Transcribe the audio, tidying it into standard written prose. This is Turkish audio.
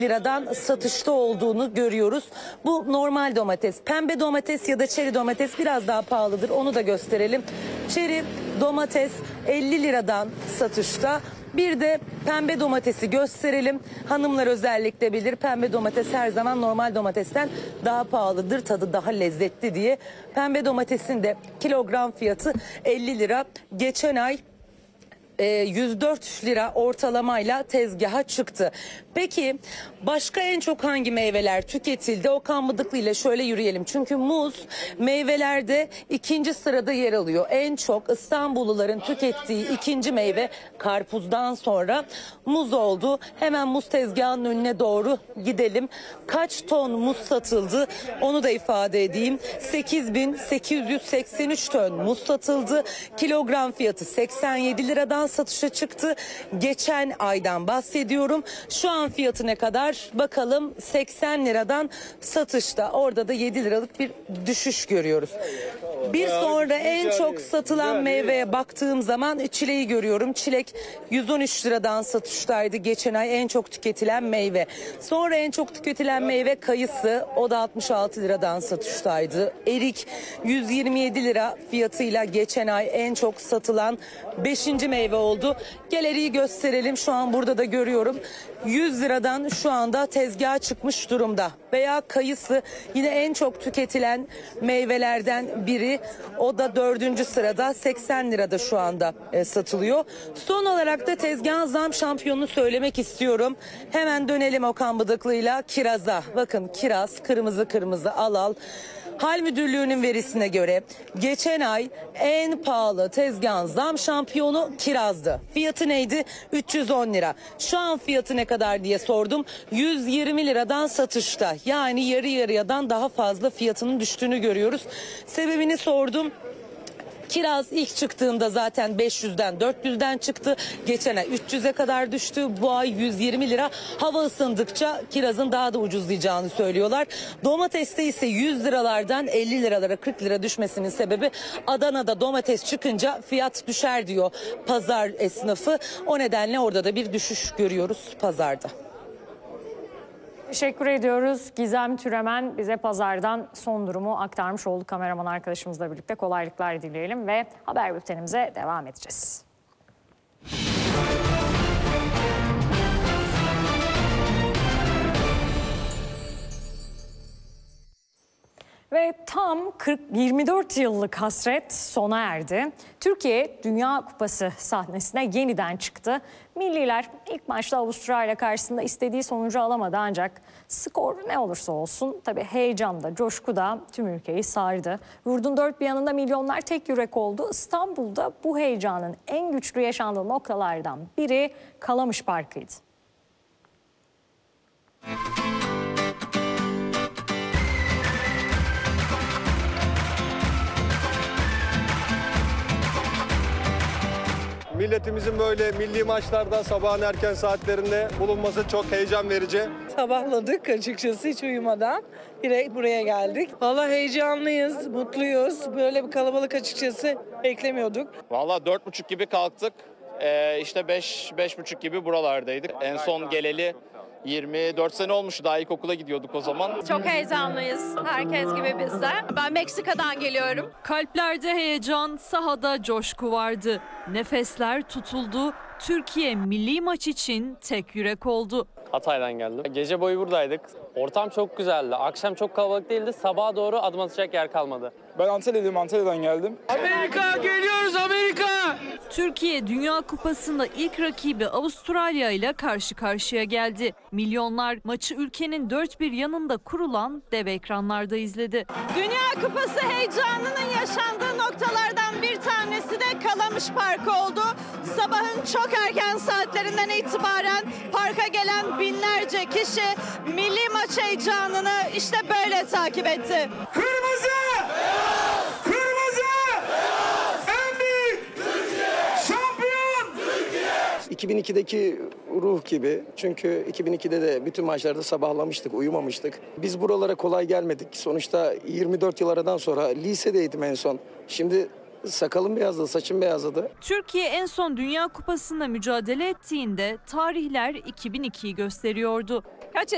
liradan satışta olduğunu görüyoruz. Bu normal domates. Pembe domates ya da çeri domates biraz daha pahalıdır. Onu da gösterelim. Çeri domates 50 liradan satışta. Bir de pembe domatesi gösterelim. Hanımlar özellikle bilir. Pembe domates her zaman normal domatesten daha pahalıdır. Tadı daha lezzetli diye. Pembe domatesin de kilogram fiyatı 50 lira. Geçen ay 104 lira ortalamayla tezgaha çıktı. Peki başka en çok hangi meyveler tüketildi? Okan Bıdıklı ile şöyle yürüyelim. Çünkü muz meyvelerde ikinci sırada yer alıyor. En çok İstanbulluların tükettiği ikinci meyve karpuzdan sonra muz oldu. Hemen muz tezgahının önüne doğru gidelim. Kaç ton muz satıldı? Onu da ifade edeyim. 8.883 ton muz satıldı. Kilogram fiyatı 87 liradan satışa çıktı. Geçen aydan bahsediyorum. Şu an fiyatı ne kadar? Bakalım 80 liradan satışta. Orada da 7 liralık bir düşüş görüyoruz. Bir sonra en çok satılan meyveye baktığım zaman çileği görüyorum. Çilek 113 liradan satıştaydı. Geçen ay en çok tüketilen meyve. Sonra en çok tüketilen meyve kayısı. O da 66 liradan satıştaydı. Erik 127 lira fiyatıyla geçen ay en çok satılan 5. meyve oldu. Gel eriği gösterelim. Şu an burada da görüyorum. 100 liradan şu anda tezgaha çıkmış durumda. Veya kayısı yine en çok tüketilen meyvelerden biri. O da 4. sırada 80 lirada şu anda satılıyor. Son olarak da tezgahın zam şampiyonunu söylemek istiyorum. Hemen dönelim Okan Bıdıklı'yla kiraza. Bakın kiraz kırmızı kırmızı al. Hal Müdürlüğü'nün verisine göre geçen ay en pahalı tezgahın zam şampiyonu kirazdı. Fiyatı neydi? 310 lira. Şu an fiyatı ne kadar diye sordum. 120 liradan satışta. Yani yarı yarıyadan daha fazla fiyatının düştüğünü görüyoruz. Sebebini sordum. Kiraz ilk çıktığında zaten 500'den 400'den çıktı. Geçen ay 300'e kadar düştü. Bu ay 120 lira. Hava ısındıkça kirazın daha da ucuzlayacağını söylüyorlar. Domateste ise 100 liralardan 50 liralara 40 lira düşmesinin sebebi Adana'da domates çıkınca fiyat düşer diyor pazar esnafı. O nedenle orada da bir düşüş görüyoruz pazarda. Teşekkür ediyoruz. Gizem Türemen bize pazardan son durumu aktarmış oldu kameraman arkadaşımızla birlikte. Kolaylıklar dileyelim ve haber bültenimize devam edeceğiz. Ve tam 24 yıllık hasret sona erdi. Türkiye Dünya Kupası sahnesine yeniden çıktı. Milliler ilk maçta Avustralya karşısında istediği sonucu alamadı ancak skor ne olursa olsun tabii heyecan da coşku da tüm ülkeyi sardı. Yurdun dört bir yanında milyonlar tek yürek oldu. İstanbul'da bu heyecanın en güçlü yaşandığı noktalardan biri Kalamış Parkı'ydı. Milletimizin böyle milli maçlarda sabahın erken saatlerinde bulunması çok heyecan verici. Sabahladık açıkçası hiç uyumadan. Direkt buraya geldik. Vallahi heyecanlıyız, mutluyuz. Böyle bir kalabalık açıkçası beklemiyorduk. Vallahi 4.30 gibi kalktık. İşte 5.30 gibi buralardaydık. En son geleli 24 sene olmuş. Daha ilkokula gidiyorduk o zaman. Çok heyecanlıyız. Herkes gibi biz de. Ben Meksika'dan geliyorum. Kalplerde heyecan, sahada coşku vardı. Nefesler tutuldu. Türkiye milli maç için tek yürek oldu. Hatay'dan geldim. Gece boyu buradaydık. Ortam çok güzeldi. Akşam çok kalabalık değildi. Sabaha doğru adım atacak yer kalmadı. Ben Antalya'dayım, Antalya'dan geldim. Amerika geliyoruz Amerika! Türkiye Dünya Kupası'nda ilk rakibi Avustralya ile karşı karşıya geldi. Milyonlar maçı ülkenin dört bir yanında kurulan dev ekranlarda izledi. Dünya Kupası heyecanının yaşandığı noktalardan bir tanesi de Kalamış Parkı oldu. Sabahın çok erken saatlerinden itibaren parka gelen binlerce kişi milli maç heyecanını işte böyle takip etti. Kırmızı! Beyaz! Kırmızı! Beyaz! En büyük! Türkiye! Şampiyon! Türkiye! 2002'deki ruh gibi. Çünkü 2002'de de bütün maçlarda sabahlamıştık, uyumamıştık. Biz buralara kolay gelmedik. Sonuçta 24 yıl aradan sonra lisedeydim en son. Şimdi sakalım beyazladı, saçım beyazladı. Türkiye en son Dünya Kupası'nda mücadele ettiğinde tarihler 2002'yi gösteriyordu.